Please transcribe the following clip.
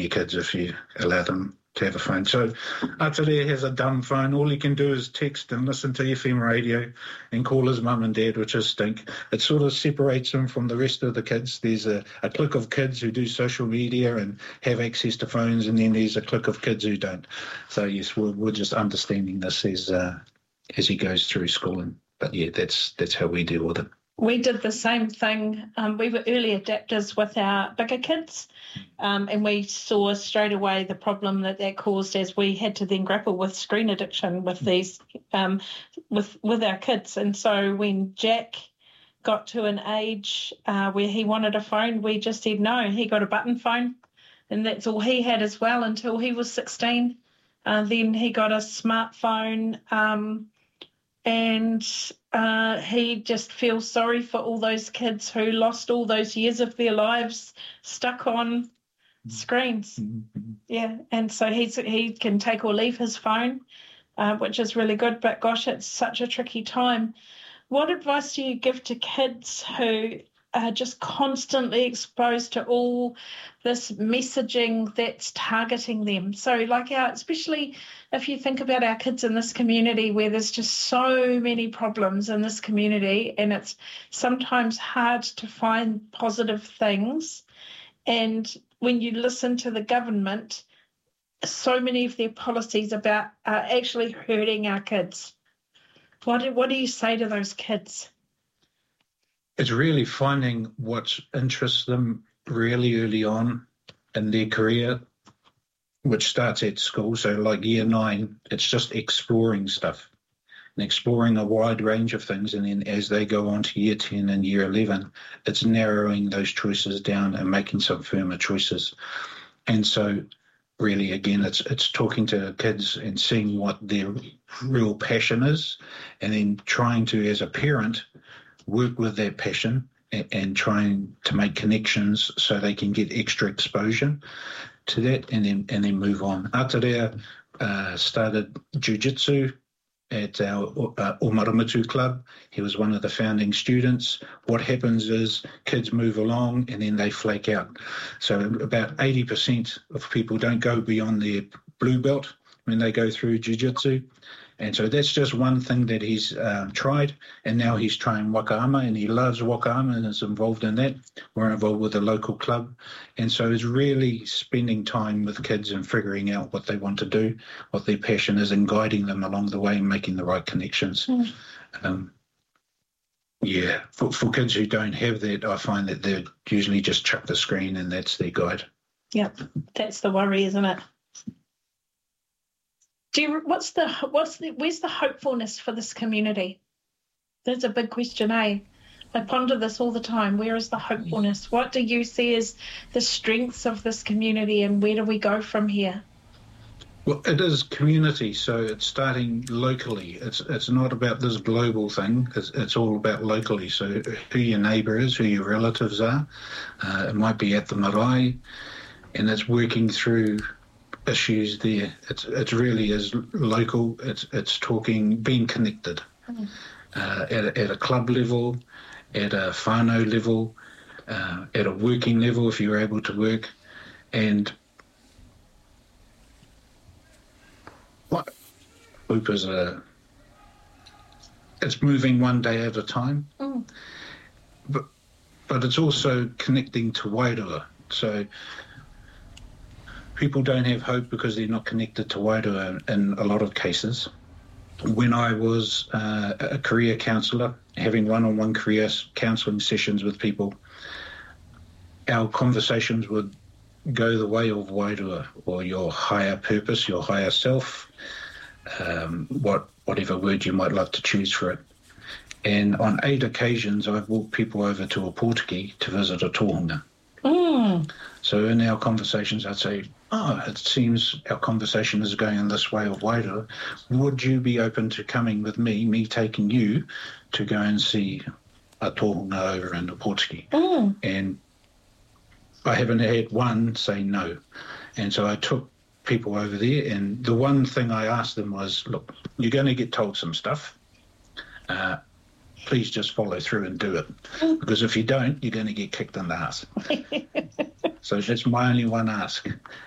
your kids if you allow them to have a phone. So Ataria has a dumb phone. All he can do is text and listen to FM radio and call his mum and dad, which is stink. It sort of separates him from the rest of the kids. There's a clique of kids who do social media and have access to phones, and then there's a clique of kids who don't. So yes, we're just understanding this as he goes through schooling. But yeah, that's how we deal with it. We did the same thing. We were early adapters with our bigger kids, and we saw straight away the problem that caused as we had to then grapple with screen addiction with these, with our kids. And so when Jack got to an age where he wanted a phone, we just said no. He got a button phone, and that's all he had as well until he was 16. Then he got a smartphone, and he just feels sorry for all those kids who lost all those years of their lives stuck on screens. Yeah, and so he can take or leave his phone, which is really good, but gosh, it's such a tricky time. What advice do you give to kids who are just constantly exposed to all this messaging that's targeting them? So like especially if you think about our kids in this community where there's just so many problems in this community, and it's sometimes hard to find positive things. And when you listen to the government, so many of their policies are actually hurting our kids. What do you say to those kids? It's really finding what interests them really early on in their career, which starts at school. So like year 9, it's just exploring stuff and exploring a wide range of things. And then as they go on to year 10 and year 11, it's narrowing those choices down and making some firmer choices. And so really, again, it's talking to kids and seeing what their real passion is, and then trying to, as a parent, work with that passion and trying to make connections so they can get extra exposure to that, and then move on. Ataria started jiu-jitsu at our Omarumutu Club. He was one of the founding students. What happens is kids move along and then they flake out. So about 80% of people don't go beyond their blue belt when they go through jiu-jitsu. And so that's just one thing that he's tried, and now he's trying wakaama, and he loves wakaama and is involved in that. We're involved with a local club, and so it's really spending time with kids and figuring out what they want to do, what their passion is, and guiding them along the way and making the right connections. For kids who don't have that, I find that they usually just chuck the screen and that's their guide. Yep, that's the worry, isn't it? Where's the hopefulness for this community? That's a big question, eh? I ponder this all the time. Where is the hopefulness? What do you see as the strengths of this community, and where do we go from here? Well, it is community, so it's starting locally. It's not about this global thing. It's all about locally. So who your neighbour is, who your relatives are. It might be at the marae, and it's working through issues there. It really is local. It's talking, being connected at a club level, at a whānau level, at a working level if you're able to work, and what hope is it's moving one day at a time, but it's also connecting to Wairua. So people don't have hope because they're not connected to Wairua in a lot of cases. When I was a career counsellor, having one-on-one career counselling sessions with people, our conversations would go the way of Wairua, or your higher purpose, your higher self, whatever word you might like to choose for it. And on 8 occasions, I've walked people over to Opotiki to visit a tohunga. So in our conversations, I'd say, it seems our conversation is going in this way of Wairua. Would you be open to coming with me taking you to go and see a tohunga over in Opotiki? And I haven't had one say no. And so I took people over there, and the one thing I asked them was, look, you're going to get told some stuff. Please just follow through and do it. Because if you don't, you're going to get kicked in the ass. So that's my only one ask.